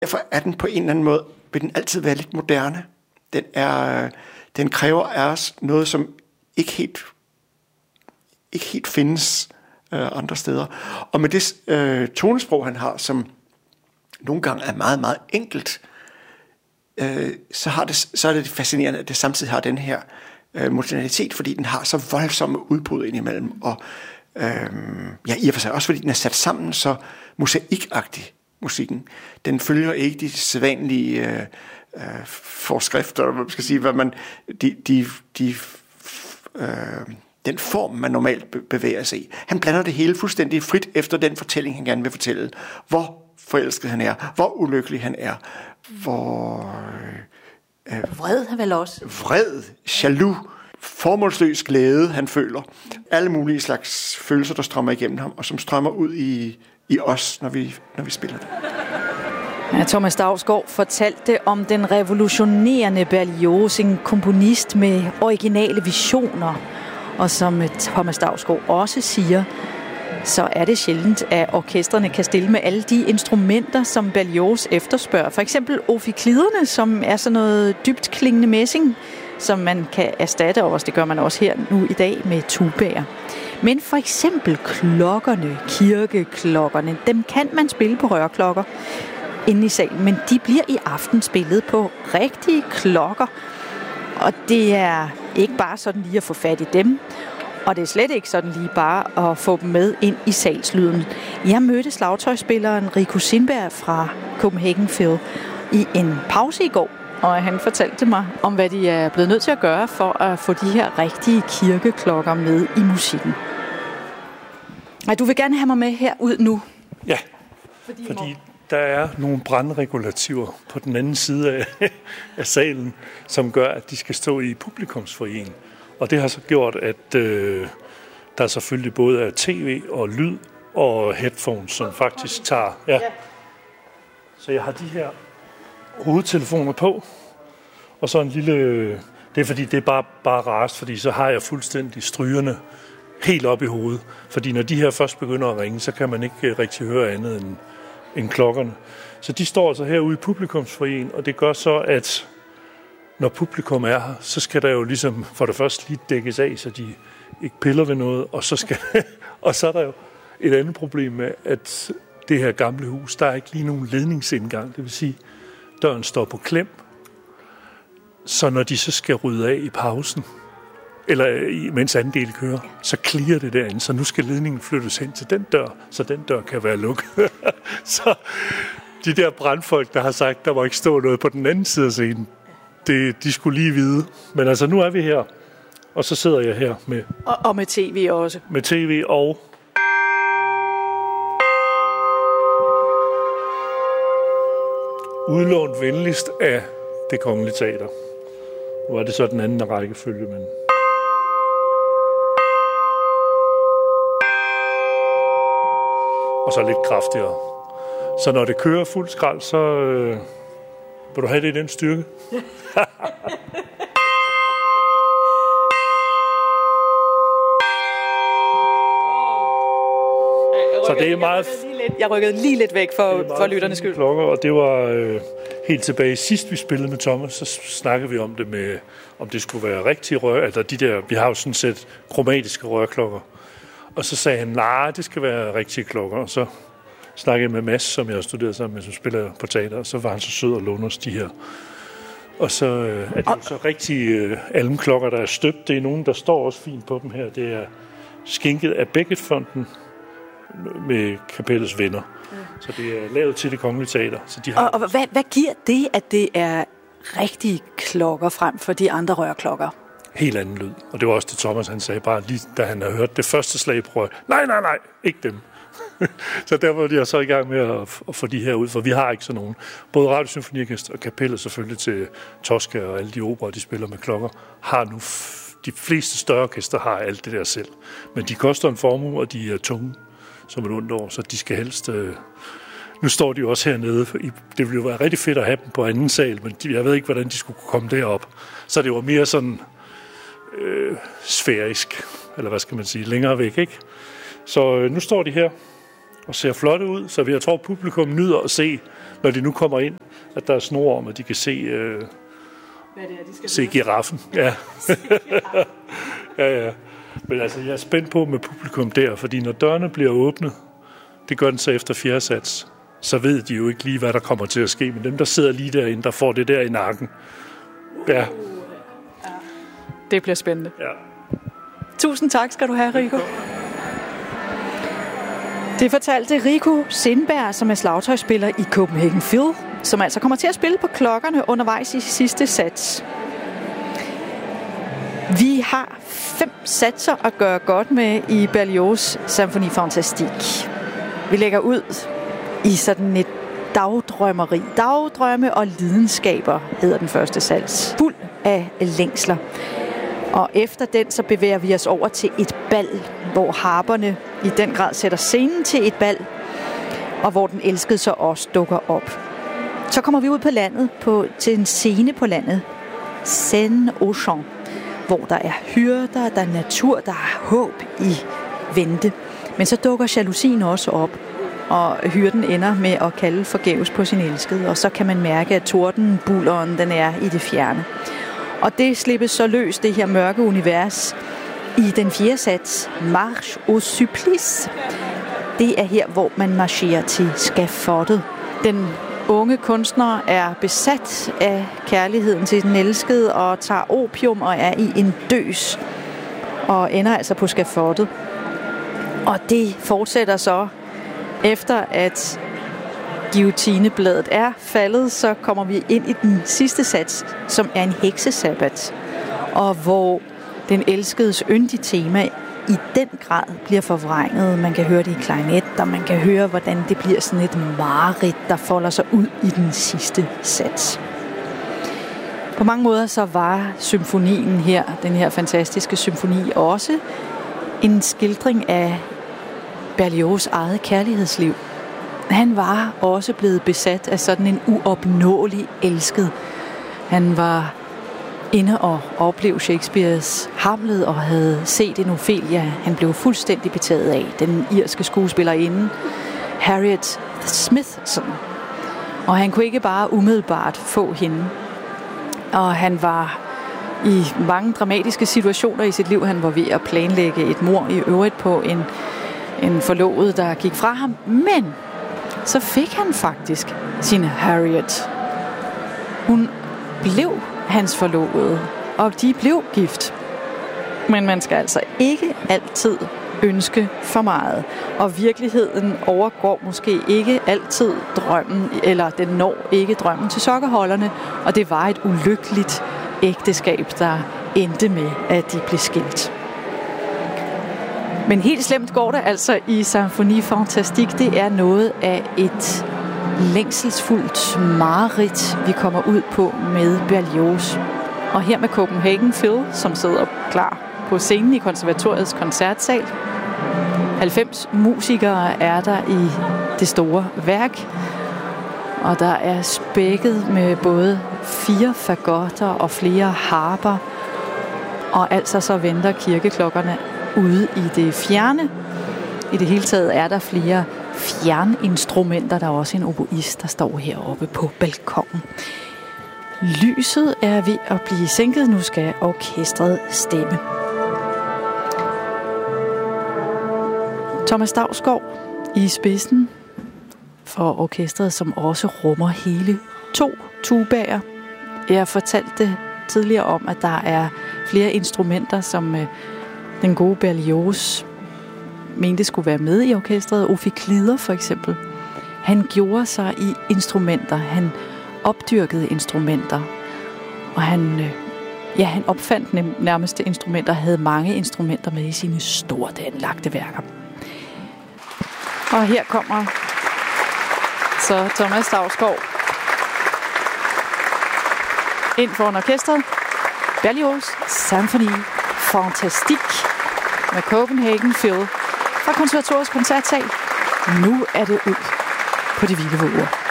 Derfor er den på en eller anden måde, vil den altid være lidt moderne. Den kræver af os noget, som ikke helt findes andre steder. Og med det tonesprog, han har, som nogle gange er meget, meget enkelt, så er det fascinerende, at det samtidig har den her modernalitet, fordi den har så voldsomme udbrud indimellem, og i og for sig også, fordi den er sat sammen så mosaikagtig, musikken. Den følger ikke de sædvanlige forskrifter, hvad man skal sige, den form, man normalt bevæger sig i. Han blander det hele fuldstændig frit efter den fortælling, han gerne vil fortælle. Hvor forelsket han er, hvor ulykkelig han er, hvor vred han vel også. Vred, jaloux, formålsløs glæde, han føler. Alle mulige slags følelser, der strømmer igennem ham, og som strømmer ud i os, når vi spiller det. Ja, Thomas Dausgaard fortalte om den revolutionerende Berlioz, en komponist med originale visioner. Og som Thomas Dausgaard også siger, så er det sjældent, at orkestrene kan stille med alle de instrumenter, som Berlioz efterspørger. For eksempel ophikliderne, som er sådan noget dybt klingende messing, som man kan erstatte også. Det gør man også her nu i dag med tubaer. Men for eksempel klokkerne, kirkeklokkerne, dem kan man spille på rørklokker inde i salen, men de bliver i aften spillet på rigtige klokker. Og det er ikke bare sådan lige at få fat i dem, og det er slet ikke sådan lige bare at få dem med ind i salslyden. Jeg mødte slagtøjsspilleren Rico Sindberg fra Copenhagen Phil i en pause i går, og han fortalte mig om, hvad de er blevet nødt til at gøre for at få de her rigtige kirkeklokker med i musikken. Og du vil gerne have mig med herud nu? Ja, fordi der er nogle brandregulativer på den anden side af salen, som gør, at de skal stå i publikumsforeningen. Og det har så gjort, at der selvfølgelig både er tv og lyd og headphones, som faktisk tager. Ja. Så jeg har de her hovedtelefoner på, og så en lille. Det er fordi, det er bare rarest, fordi så har jeg fuldstændig strygerne helt op i hovedet. Fordi når de her først begynder at ringe, så kan man ikke rigtig høre andet end klokkerne. Så de står altså herude i publikumsforeningen, og det gør så, at når publikum er her, så skal der jo ligesom for det første lige dækkes af, så de ikke piller ved noget, og så er der jo et andet problem med, at det her gamle hus, der er ikke lige nogen ledningsindgang, det vil sige, døren står på klem, så når de så skal rydde af i pausen, eller mens anden del kører, så clear det derinde, så nu skal ledningen flyttes hen til den dør, så den dør kan være lukket. Så de der brandfolk, der har sagt, der må ikke stå noget på den anden side af scenen, de skulle lige vide. Men altså, nu er vi her, og så sidder jeg her med. Og med tv også. Med tv og. Udlånt venligst af Det Kongelige Teater. Nu er det så den anden rækkefølge, men. Og så lidt kraftigere. Så når det kører fuld skrald, så vil du have det i den styrke? Så det er meget. Jeg rykkede lige lidt væk for lytternes skyld. Klokker, og det var helt tilbage sidst vi spillede med Thomas, så snakkede vi om det med, om det skulle være rigtige rør, altså de der, vi har jo sådan set kromatiske rørklokker. Og så sagde han, nej, det skal være rigtige klokker. Og så snakkede jeg med Mads, som jeg har studeret sammen med, som spiller på teater, og så var han så sød og låne os de her. Og så er det jo så rigtige almklokker, der er støbt. Det er nogen, der står også fint på dem her. Det er skænket af Beckett-fonden med Kapellets venner. Så det er lavet til Det Kongelige Teater. Så de har. Og hvad giver det, at det er rigtige klokker frem for de andre rørklokker? Helt anden lyd. Og det var også det, Thomas han sagde, bare lige da han havde hørt det første slag på rør. Nej, ikke dem. Så der var de så i gang med at få de her ud, for vi har ikke sådan nogen. Både Radiosymfoniorkester og Kapellet selvfølgelig til Tosca og alle de operer, de spiller med klokker, har nu de fleste større orkester har alt det der selv. Men de koster en formue, og de er tunge som et ondt år, så de skal helst. Nu står de jo også hernede. Det ville jo være rigtig fedt at have dem på anden sal, men jeg ved ikke, hvordan de skulle komme derop. Så det var mere sådan sfærisk, eller hvad skal man sige, længere væk, ikke? Så nu står de her, og ser flotte ud, så jeg tror, publikum nyder at se, når de nu kommer ind, at der er snor om, at de kan se, hvad det er, de skal se giraffen. Ja. Ja. Men altså, jeg er spændt på med publikum der, fordi når dørene bliver åbnet, det gør den så efter 4. sats, så ved de jo ikke lige, hvad der kommer til at ske. Men dem, der sidder lige derinde, der får det der i nakken. Ja. Det bliver spændende. Ja. Tusind tak skal du have, Rico. Det fortalte Rico Sindberg, som er slagtøjsspiller i Copenhagen Phil, som altså kommer til at spille på klokkerne undervejs i sidste sats. Vi har 5 satser at gøre godt med i Berlioz' Symphonie Fantastique. Vi lægger ud i sådan et dagdrømmeri. Dagdrømme og lidenskaber hedder den første sats. Fuld af længsler. Og efter den så bevæger vi os over til et bal, hvor harperne i den grad sætter scenen til et bal, og hvor den elskede så også dukker op. Så kommer vi ud på landet, til en scene på landet, Seine aux Champs, hvor der er hyrder, der er natur, der er håb i vente. Men så dukker jalousien også op, og hyrden ender med at kalde forgæves på sin elskede, og så kan man mærke, at tordenbulleren den er i det fjerne. Og det slippes så løs, det her mørke univers, i den 4. sats, Marche au supplice. Det er her, hvor man marcherer til skafottet. Den unge kunstner er besat af kærligheden til den elskede og tager opium og er i en døs og ender altså på skafottet. Og det fortsætter så efter at guillotinebladet er faldet, så kommer vi ind i den sidste sats, som er en heksesabbat, og hvor den elskedes yndige tema i den grad bliver forvrænget. Man kan høre det i klarinet, og man kan høre, hvordan det bliver sådan et mareridt, der folder sig ud i den sidste sats. På mange måder så var symfonien her, den her fantastiske symfoni, også en skildring af Berlioz' eget kærlighedsliv. Han var også blevet besat af sådan en uopnåelig elsket. Han var inde og opleve Shakespeares Hamlet og havde set en Ophelia, han blev fuldstændig betaget af. Den irske skuespillerinde Harriet Smithson. Og han kunne ikke bare umiddelbart få hende. Og han var i mange dramatiske situationer i sit liv. Han var ved at planlægge et mord i øvrigt på en forlovet, der gik fra ham. Men så fik han faktisk sin Harriet. Hun blev hans forlovede, og de blev gift. Men man skal altså ikke altid ønske for meget. Og virkeligheden overgår måske ikke altid drømmen, eller den når ikke drømmen til sokkeholderne. Og det var et ulykkeligt ægteskab, der endte med, at de blev skilt. Men helt slemt går det altså i Symphonie Fantastique. Det er noget af et længselsfuldt mareridt, vi kommer ud på med Berlioz. Og her med Copenhagen Phil, som sidder klar på scenen i konservatoriets koncertsal. 90 musikere er der i det store værk. Og der er spækket med både 4 fagotter og flere harper. Og altså så venter kirkeklokkerne ude i det fjerne. I det hele taget er der flere fjerninstrumenter. Der er også en oboist, der står heroppe på balkonen. Lyset er ved at blive sænket. Nu skal orkestret stemme. Thomas Dausgaard i spidsen for orkestret, som også rummer hele 2 tubaer. Jeg fortalte tidligere om, at der er flere instrumenter, som den gode Berlioz mente skulle være med i orkestret. Ophiklider for eksempel. Han gjorde sig i instrumenter. Han opdyrkede instrumenter. Og han opfandt nærmest instrumenter, havde mange instrumenter med i sine stort anlagte værker. Og her kommer så Thomas Dausgaard ind foran orkestret. Berlioz' Symphonie Fantastique med Copenhagen Phil fra konservatoriets koncertsal. Nu er det ud på de vilde våger.